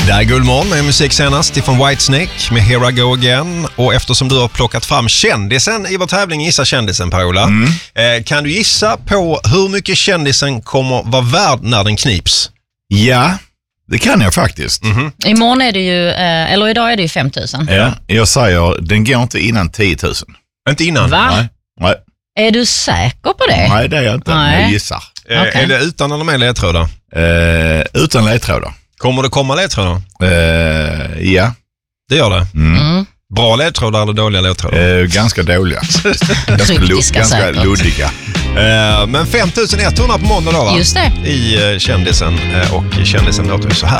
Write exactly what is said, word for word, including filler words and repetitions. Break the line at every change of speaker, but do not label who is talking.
Det är Guldmorgon med musik senast ifrån Whitesnake med Here I Go Again. Och eftersom du har plockat fram kändisen i vår tävling Gissa kändisen, Per-Ola, mm. eh, kan du gissa på hur mycket kändisen kommer vara värd när den knips?
Ja, det kan jag faktiskt.
Mm-hmm. Imorgon är det ju, eh, eller idag är det ju fem tusen.
Ja, jag säger, den går inte innan tio tusen.
Inte innan?
Va?
Nej. Nej.
Är du säker på det?
Nej, det är jag inte.
Nej.
Jag gissar.
Eh,
Okay.
Är det utan eller med ledtrådar?
Eh, utan ledtrådar.
Kommer det komma ledtrådar?
Eh, ja.
Det gör det.
Mm.
Mm.
Bra ledtrådar eller dåliga ledtrådar?
Eh, ganska dåliga. ganska
Kryptiska
ganska
säkert.
luddiga.
Eh, men fem tusen etthundra på måndag då, va?
Just det.
I eh, kändisen. Eh, och kändisen låter ju så här.